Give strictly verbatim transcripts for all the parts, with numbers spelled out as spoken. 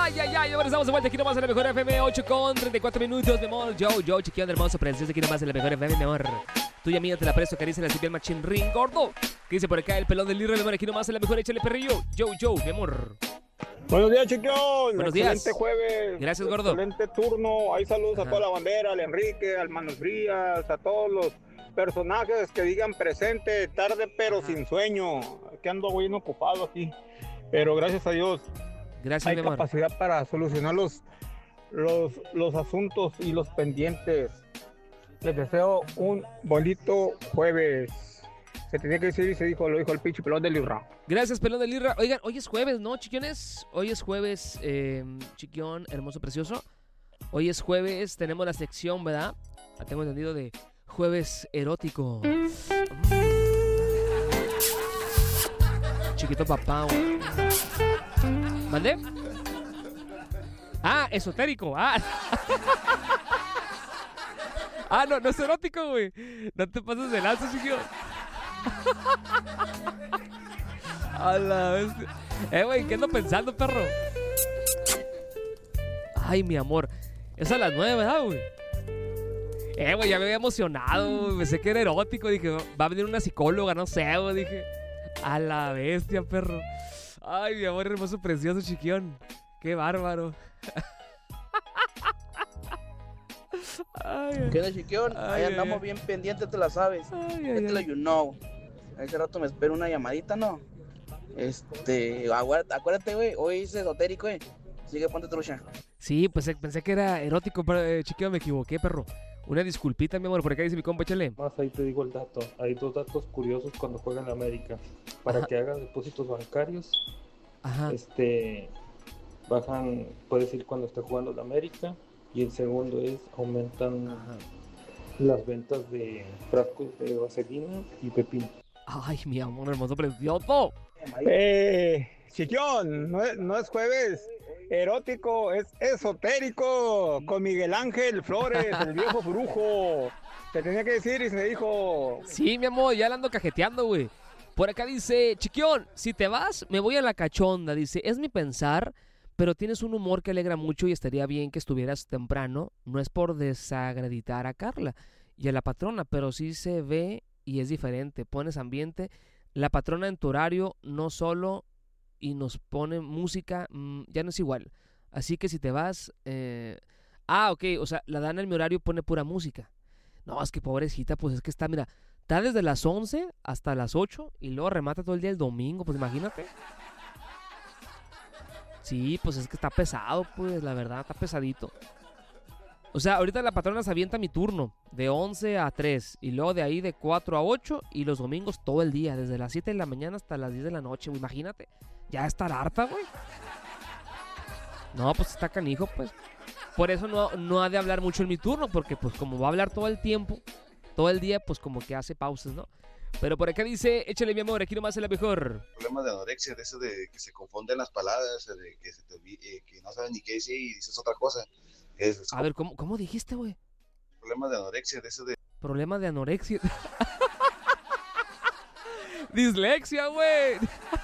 Ay, ay, ay, ahora estamos de vuelta aquí nomás en la mejor F M, ocho con treinta y cuatro minutos, mi amor. Yo, yo, chiquillo hermoso, precioso, aquí nomás en la mejor F M, mi amor. Tuya mía, te la presto, caricia, la cipiel machín ring, gordo. ¿Qué dice por acá el pelón del Lirra, mi amor? Aquí nomás en la mejor, échale perrillo. Yo, yo, mi amor. Buenos días, chiquión. Buenos días. Excelente jueves. Gracias, gordo. Excelente turno. Ahí saludos Ajá. a toda la bandera, al Enrique, al Manos Frías, a todos los personajes que digan presente, tarde pero Ajá. sin sueño. Que ando bien ocupado aquí. Pero gracias a Dios Gracias, hay mi amor. capacidad para solucionar los, los, los asuntos y los pendientes. Les deseo un bonito jueves. Se tenía que decir y se dijo, lo dijo el pinche pelón del Lirra. Gracias, pelón del Lirra. Oigan, hoy es jueves, ¿no, chiquiones? Hoy es jueves, eh, chiquión, hermoso, precioso. Hoy es jueves, tenemos la sección, ¿verdad? La tengo entendido de jueves erótico. Mm. Chiquito papá, güey. ¿Mandé? Ah, esotérico. Ah. Ah, no, no es erótico, güey. No te pases de lanza, chiquillo. A la vez. Eh, güey, ¿qué ando pensando, perro? Ay, mi amor. Es a las nueve, ¿verdad, güey? Eh, güey, ya me había emocionado, güey. Pensé que era erótico. Dije, va a venir una psicóloga, no sé, güey. Dije, a la bestia, perro. Ay, mi amor, hermoso, precioso, chiquión. Qué bárbaro. Ay, ¿Qué onda, chiquión? Ay, Ahí ay, andamos ay. bien pendientes, te la sabes. Ay, Ya ay, te lo ay. you know. Ese rato me espero una llamadita, ¿no? Este, aguárdate, acuérdate, güey, hoy es esotérico, güey. Sigue, ponte trucha. Sí, pues eh, pensé que era erótico, pero eh, chiquillo, me equivoqué, perro. Una disculpita, mi amor, por acá dice mi compa, échale. Más ahí te digo el dato. Hay dos datos curiosos cuando juegan en América. Para Ajá. que hagas depósitos bancarios, Ajá. este bajan, puedes ir cuando esté jugando en América. Y el segundo es aumentan Ajá. las ventas de frascos de vaselina y pepino. Ay, mi amor, hermoso, precioso. Eh, chiquión, no es, no es jueves erótico, es esotérico. Con Miguel Ángel Flores, el viejo brujo. Se tenía que decir y se dijo. Sí, mi amor, ya la ando cajeteando, güey. Por acá dice, chiquión, si te vas, me voy a la cachonda. Dice, es mi pensar, pero tienes un humor que alegra mucho y estaría bien que estuvieras temprano. No es por desacreditar a Carla y a la patrona, pero sí se ve y es diferente. Pones ambiente. La patrona en tu horario no solo y nos pone música, mmm, ya no es igual. Así que si te vas... Eh... Ah, ok, o sea, la Dana en mi horario pone pura música. No, es que pobrecita, pues es que está, mira, está desde las once hasta las ocho y luego remata todo el día el domingo, pues imagínate. Sí, pues es que está pesado, pues, la verdad, está pesadito. O sea, ahorita la patrona se avienta mi turno de once a tres y luego de ahí de cuatro a ocho y los domingos todo el día, desde las siete de la mañana hasta las diez de la noche, güey, imagínate. Ya estar harta, güey. No, pues está canijo, pues. Por eso no, no ha de hablar mucho en mi turno, porque pues como va a hablar todo el tiempo, todo el día, pues como que hace pausas, ¿no? Pero por acá dice, échale mi amor, aquí nomás es la mejor. Problemas de anorexia, de eso de que se confunden las palabras, de que, se te olvide, eh, que no sabes ni qué decir y dices otra cosa. Es, es A ver, ¿cómo, cómo dijiste, güey? Problemas de anorexia, de eso de... Problema de anorexia. Dislexia, güey.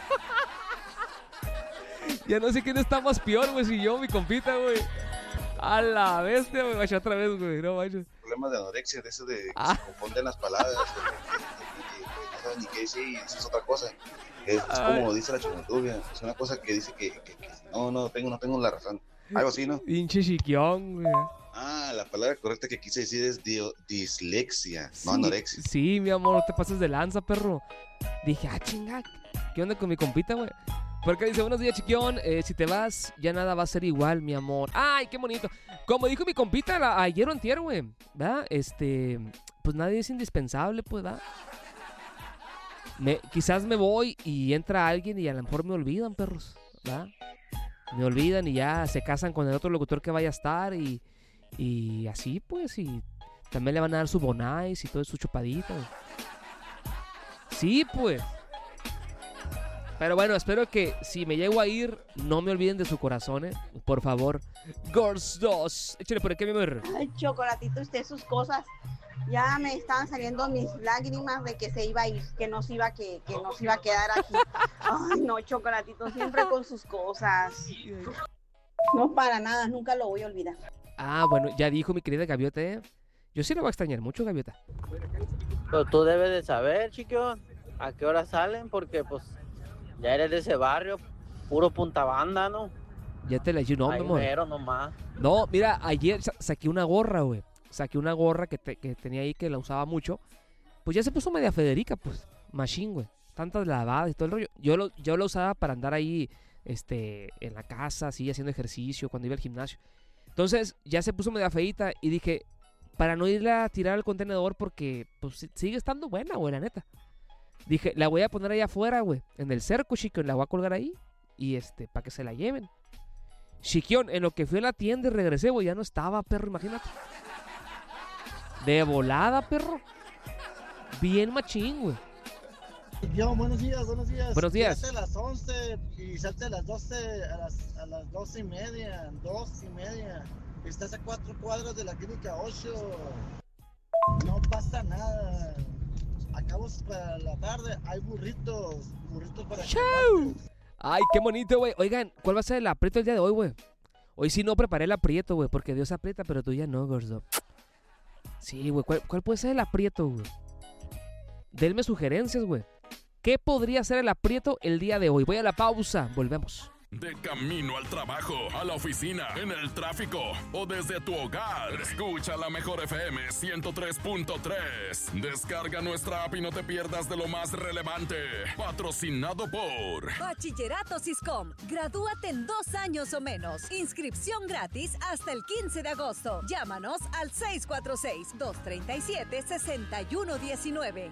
Ya no sé quién está más peor, güey, si yo o mi compita, güey. A la bestia, güey, vaya otra vez, güey, no vaya. Problemas de anorexia, de eso de que Ah. se confunden las palabras, de que, de que- que no sabes ni qué decir y dices otra cosa. Es, es Ay. como dice la chumatubia, es una cosa que dice que, que, que no, no tengo, no tengo la razón. Algo así, ¿no? Pinche chiquión, güey. Ah, la palabra correcta que quise decir es dio- dislexia, Sí, no anorexia. Sí, mi amor, no te pases de lanza, perro. Dije, ah, chinga, ¿qué onda con mi compita, güey? Porque dice, buenos días, chiquión, eh, si te vas, ya nada va a ser igual, mi amor. Ay, qué bonito. Como dijo mi compita la, ayer o antier, güey, ¿verdad? Este, pues nadie es indispensable, pues, ¿verdad? Me, quizás me voy y entra alguien y a lo mejor me olvidan, perros, ¿verdad? Me olvidan y ya se casan con el otro locutor que vaya a estar y, y así, pues, y también le van a dar su bonais y todo su chupadita. Güey. Sí, pues. Pero bueno, espero que si me llego a ir, no me olviden de su corazón, ¿eh? Por favor. Girls dos. Échale por aquí, mi amor. Ay, Chocolatito, usted sus cosas. Ya me estaban saliendo mis lágrimas de que se iba a ir, que no se iba, que, que no se iba a quedar aquí. Ay, no, Chocolatito, siempre con sus cosas. No, para nada, nunca lo voy a olvidar. Ah, bueno, ya dijo mi querida Gaviota, ¿eh? Yo sí le voy a extrañar mucho, Gaviota. Pero tú debes de saber, chico, a qué hora salen, porque pues ya eres de ese barrio, puro punta banda, ¿no? Ya te la dije, no, mi Ahí amor. mero nomás. No, mira, ayer sa- saqué una gorra, güey. Saqué una gorra que, te- que tenía ahí que la usaba mucho. Pues ya se puso media Federica, pues. Machine, güey. Tantas lavadas y todo el rollo. Yo lo, yo la usaba para andar ahí, este, en la casa, así, haciendo ejercicio, cuando iba al gimnasio. Entonces, ya se puso media feíta y dije, para no irla a tirar al contenedor porque, pues, si- sigue estando buena, güey, la neta. Dije, la voy a poner ahí afuera, güey, en el cerco, chico, la voy a colgar ahí y, este, para que se la lleven. Chiquión, en lo que fui a la tienda y regresé, güey, ya no estaba, perro, imagínate. De volada, perro. Bien machín, güey. Yo, buenos días, buenos días. Buenos días. Salte a las once y salte a las doce, a las, a las doce y media, dos y media. Estás a cuatro cuadras de la clínica ocho. No pasa nada. Acabamos para la tarde, hay burritos, burritos para ¡Chau! Ay, qué bonito, güey. Oigan, ¿cuál va a ser el aprieto el día de hoy, güey? Hoy sí no preparé el aprieto, güey, porque Dios aprieta, pero tú ya no, gordo. Sí, güey, ¿cuál, cuál puede ser el aprieto, güey? Denme sugerencias, güey. ¿Qué podría ser el aprieto el día de hoy? Voy a la pausa, volvemos. De camino al trabajo, a la oficina, en el tráfico o desde tu hogar. Escucha la mejor F M ciento tres punto tres. Descarga nuestra app y no te pierdas de lo más relevante. Patrocinado por Bachillerato Siscom. Gradúate en dos años o menos. Inscripción gratis hasta el quince de agosto. Llámanos al seis cuatro seis, dos tres siete, seis uno uno nueve.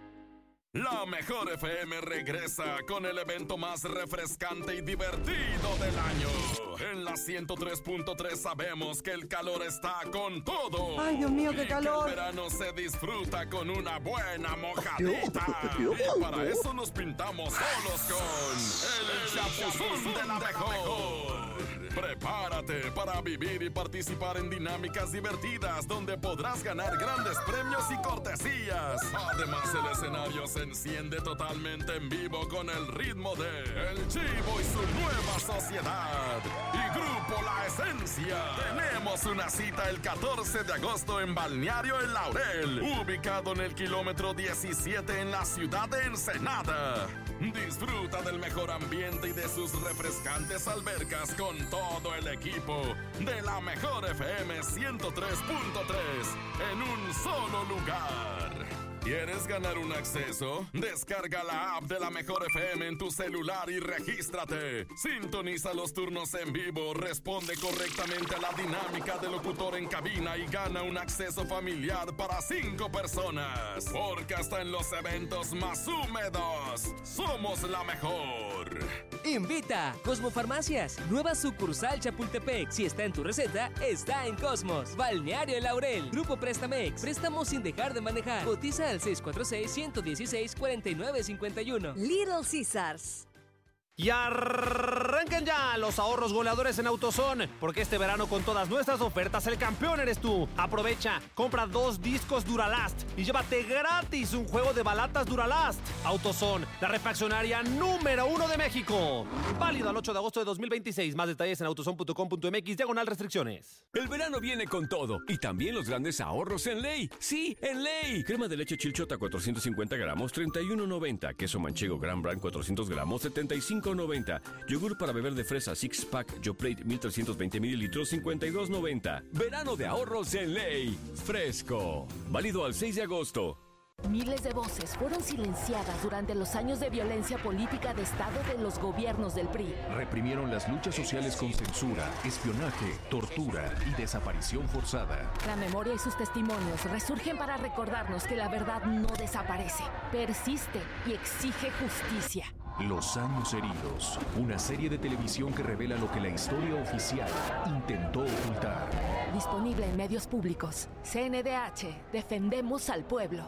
La mejor F M regresa con el evento más refrescante y divertido del año. En la ciento tres punto tres sabemos que el calor está con todo. Ay, Dios mío, qué y calor. Que el verano se disfruta con una buena mojadita. Y para eso nos pintamos solos con el Chapuzón de la Mejor. Prepárate para vivir y participar en dinámicas divertidas donde podrás ganar grandes premios y cortesías. Además, el escenario se enciende totalmente en vivo con el ritmo de El Chivo y su nueva sociedad y Grupo La Esencia. Tenemos una cita el catorce de agosto en Balneario El Laurel, ubicado en el kilómetro diecisiete en la ciudad de Ensenada. Disfruta del mejor ambiente y de sus refrescantes albercas con todo el equipo de la mejor F M ciento tres punto tres en un solo lugar. ¿Quieres ganar un acceso? Descarga la app de la Mejor F M en tu celular y regístrate. Sintoniza los turnos en vivo, responde correctamente a la dinámica del locutor en cabina y gana un acceso familiar para cinco personas. Porque hasta en los eventos más húmedos, somos la mejor. Invita Cosmo Farmacias, nueva sucursal Chapultepec. Si está en tu receta, está en Cosmos. Balneario El Laurel, Grupo Préstamex, préstamos sin dejar de manejar. Cotiza al seis cuatro seis, uno uno seis, cuatro nueve cinco uno. Little Caesars. Y arranquen ya los ahorros goleadores en AutoZone, porque este verano con todas nuestras ofertas el campeón eres tú. Aprovecha, compra dos discos Duralast y llévate gratis un juego de balatas Duralast. AutoZone, la refaccionaria número uno de México. Válido al ocho de agosto de dos mil veintiséis. Más detalles en autozone punto com punto m x, diagonal restricciones. El verano viene con todo y también los grandes ahorros en Ley. Sí, en Ley. Crema de leche Chilchota cuatrocientos cincuenta gramos, treinta y uno noventa. Queso manchego Gran Brand cuatrocientos gramos, setenta y cinco noventa. Yogur para beber de fresa Six Pack Yoplait mil trescientos veinte mililitros, cincuenta y dos noventa. Verano de ahorros en Ley. Fresco. Válido al seis de agosto. Miles de voces fueron silenciadas durante los años de violencia política de Estado de los gobiernos del P R I. Reprimieron las luchas sociales con censura, espionaje, tortura y desaparición forzada. La memoria y sus testimonios resurgen para recordarnos que la verdad no desaparece, persiste y exige justicia. Los años heridos, una serie de televisión que revela lo que la historia oficial intentó ocultar. Disponible en medios públicos. C N D H, defendemos al pueblo.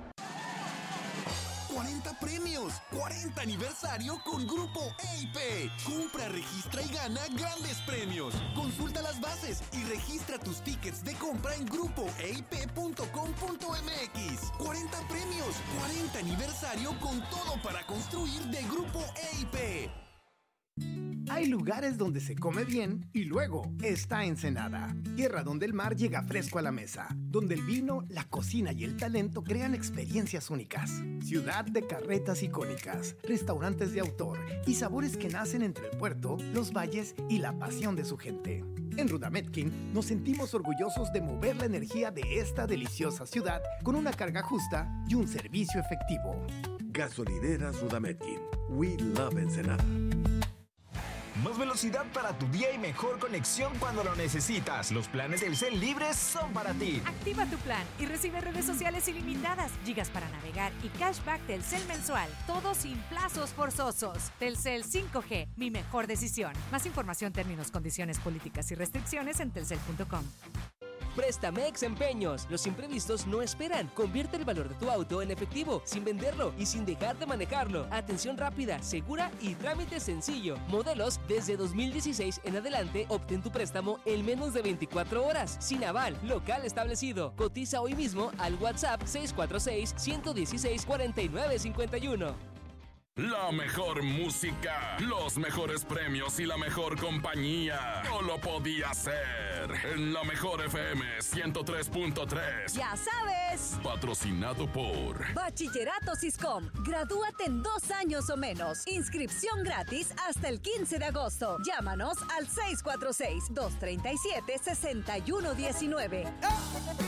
cuarenta premios, cuarenta aniversario con Grupo E I P. Compra, registra y gana grandes premios. Consulta las bases y registra tus tickets de compra en grupo e i p punto com punto m x. cuarenta premios, cuarenta aniversario con todo para construir de Grupo E I P. Hay lugares donde se come bien y luego está Ensenada, tierra donde el mar llega fresco a la mesa, donde el vino, la cocina y el talento crean experiencias únicas. Ciudad de carretas icónicas, restaurantes de autor y sabores que nacen entre el puerto, los valles y la pasión de su gente. En Rudametkin nos sentimos orgullosos de mover la energía de esta deliciosa ciudad con una carga justa y un servicio efectivo. Gasolineras Rudametkin. We love Ensenada. Más velocidad para tu día y mejor conexión cuando lo necesitas. Los planes Telcel libres son para ti. Activa tu plan y recibe redes sociales ilimitadas, gigas para navegar y cashback Telcel mensual. Todo sin plazos forzosos. Telcel cinco G, mi mejor decisión. Más información, términos, condiciones, políticas y restricciones en telcel punto com. Préstamex Empeños. Los imprevistos no esperan. Convierte el valor de tu auto en efectivo, sin venderlo y sin dejar de manejarlo. Atención rápida, segura y trámite sencillo. Modelos desde dos mil dieciséis en adelante. Obtén tu préstamo en menos de veinticuatro horas. Sin aval, local establecido. Cotiza hoy mismo al WhatsApp seis cuatro seis, uno uno seis, cuatro nueve cinco uno. La mejor música, los mejores premios y la mejor compañía. No lo podía hacer en la mejor F M ciento tres punto tres. Ya sabes. Patrocinado por Bachillerato Siscom. Gradúate en dos años o menos. Inscripción gratis hasta el quince de agosto. Llámanos al seis cuatro seis, dos tres siete, seis uno uno nueve.